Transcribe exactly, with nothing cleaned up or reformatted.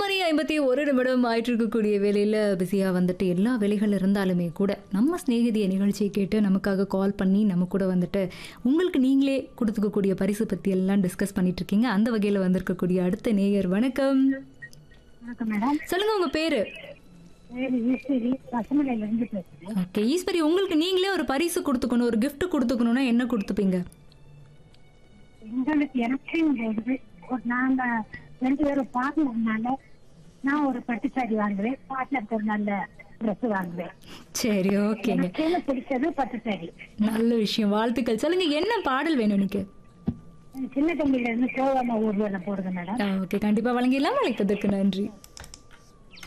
மணி ஐம்பத்தி ஒரு நிமிடம் ஆயிட்டு இருக்கக்கூடிய வேலையில் பிஸியாக வந்துட்டு எல்லா வேலைகள் இருந்தாலுமே கூட நம்ம சிநேகிதிய நிகழ்ச்சியை கேட்டு நமக்காக கால் பண்ணி நம்ம கூட வந்துட்டு உங்களுக்கு நீங்களே கொடுத்துக்கக்கூடிய பரிசு பற்றி எல்லாம் டிஸ்கஸ் பண்ணிட்டு இருக்கீங்க. அந்த வகையில் வந்திருக்கக்கூடிய அடுத்த நேயர் வணக்கம். வணக்கம் மேடம். சொல்லுங்க உங்க பேரு. பேரு ஈஸ்வரி, பசுமலையில இருந்து பேசுறேன். ஓகே ஈஸ்வரி, உங்களுக்கு நீங்களே ஒரு பரிசு கொடுத்துக்கணும், ஒரு gift கொடுத்துக்கணும்னா என்ன கொடுத்துப்பீங்க? எங்களுக்கு எலக்ஷன் போடுது, ஒரு நாங்க ரெண்டு பேரும் பார்ட்னர்னால நான் ஒரு பட்டு சாரி வாங்குவேன், பார்ட்னருக்கு ஒரு நல்ல ட்ரெஸ் வாங்குவேன். சரி ஓகேங்க, எனக்கு பிடிச்சது பட்டு சாரி. நல்ல விஷயம், வாழ்த்துக்கள். சொல்லுங்க என்ன பாடல் வேணும் எனக்கு? சின்ன தம்பியில இருந்து போகாம ஊர்வலம் போடுங்க மேடம். ஓகே கண்டிப்பா வழங்கிடலாம். அழைத்ததற்கு நன்றி.